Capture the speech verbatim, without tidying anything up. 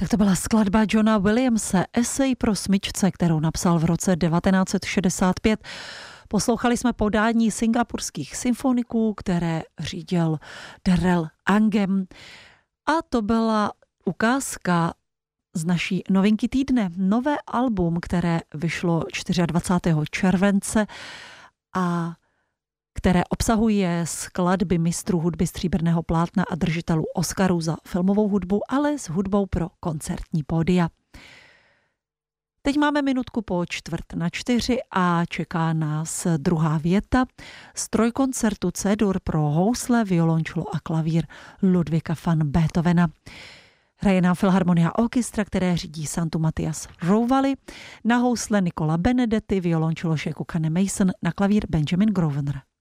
Tak to byla skladba Johna Williamse, Esej pro smyčce, kterou napsal v roce devatenáct set šedesát pět. Poslouchali jsme podání singapurských symfoniků, které řídil Darrell Angem. A to byla ukázka z naší novinky týdne. Nové album, které vyšlo dvacátého čtvrtého července a které obsahuje skladby mistrů hudby stříbrného plátna a držitelů Oscarů za filmovou hudbu, ale s hudbou pro koncertní pódia. Teď máme minutku po čtvrt na čtyři a čeká nás druhá věta z trojkoncertu C-dur pro housle, violončelo a klavír Ludwiga van Beethovena. Hraje nám Filharmonia Orchestra, které řídí Santu Matias Rouvali, na housle Nicola Benedetti, violončelo Sheku Kane Mason, na klavír Benjamin Grosvenor.